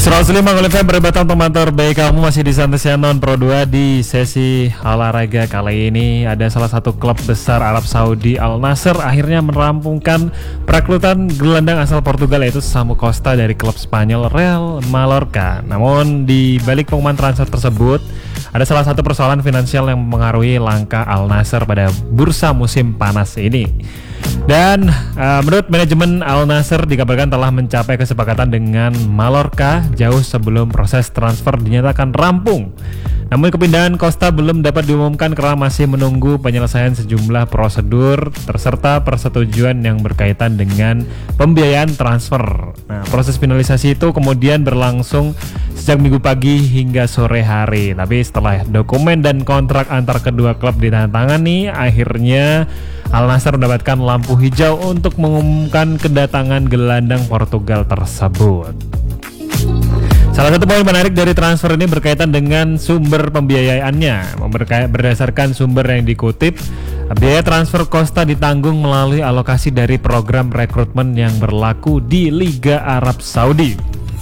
105 FM perdebatan teman terbaik kamu masih di Santai Sianon Pro 2 di sesi olahraga kali ini. Ada salah satu klub besar Arab Saudi, Al Nassr, akhirnya merampungkan perekrutan gelandang asal Portugal yaitu Samu Costa dari klub Spanyol Real Mallorca. Namun di balik pengumuman transfer tersebut ada salah satu persoalan finansial yang mempengaruhi langkah Al Nassr pada bursa musim panas ini. Dan menurut manajemen Al Nassr dikabarkan telah mencapai kesepakatan dengan Mallorca jauh sebelum proses transfer dinyatakan rampung. Namun kepindahan Costa belum dapat diumumkan karena masih menunggu penyelesaian sejumlah prosedur serta persetujuan yang berkaitan dengan pembiayaan transfer. Nah, proses finalisasi itu kemudian berlangsung sejak Minggu pagi hingga sore hari. Tapi setelah dokumen dan kontrak antar kedua klub ditandatangani, akhirnya Al Nassr mendapatkan lampu hijau untuk mengumumkan kedatangan gelandang Portugal tersebut. Salah satu poin menarik dari transfer ini berkaitan dengan sumber pembiayaannya. Berdasarkan sumber yang dikutip, biaya transfer Costa ditanggung melalui alokasi dari program rekrutmen yang berlaku di Liga Arab Saudi.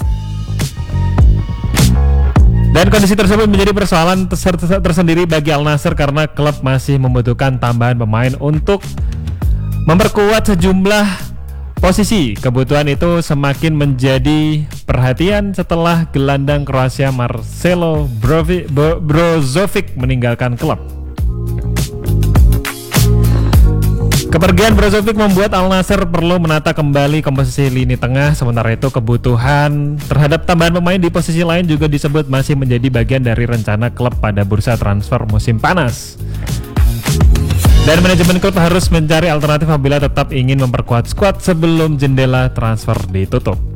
Dan kondisi tersebut menjadi persoalan tersendiri bagi Al Nassr karena klub masih membutuhkan tambahan pemain untuk memperkuat sejumlah posisi. Kebutuhan itu semakin menjadi perhatian setelah gelandang Kroasia Marcelo Brozovic meninggalkan klub. Kepergian Brozovic membuat Al Nassr perlu menata kembali komposisi lini tengah. Sementara itu kebutuhan terhadap tambahan pemain di posisi lain juga disebut masih menjadi bagian dari rencana klub pada bursa transfer musim panas. Dan manajemen klub harus mencari alternatif apabila tetap ingin memperkuat skuad sebelum jendela transfer ditutup.